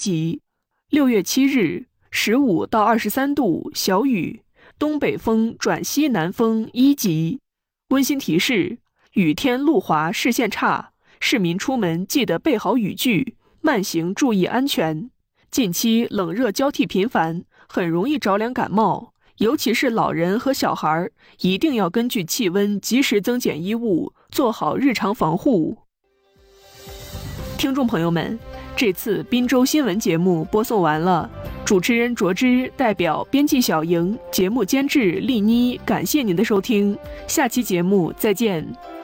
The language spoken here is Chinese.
级。6月7日15到23度，小雨，东北风转西南风1级。温馨提示：雨天路滑，视线差，市民出门记得备好雨具，慢行注意安全。近期冷热交替频繁，很容易着凉感冒，尤其是老人和小孩，一定要根据气温及时增减衣物，做好日常防护。听众朋友们，这次滨州新闻节目播送完了，主持人卓之代表编辑小莹、节目监制丽妮，感谢您的收听，下期节目再见。